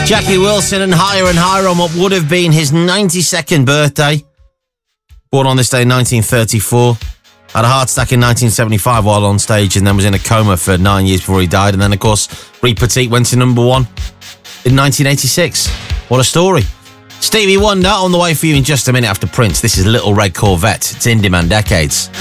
Jackie Wilson and Higher on what would have been his 92nd birthday. Born on this day in 1934. Had a heart attack in 1975 while on stage and then was in a coma for 9 years before he died. And then, of course, Ree Petite went to number one in 1986. What a story. Stevie Wonder on the way for you in just a minute after Prince. This is Little Red Corvette. It's In Demand Decades.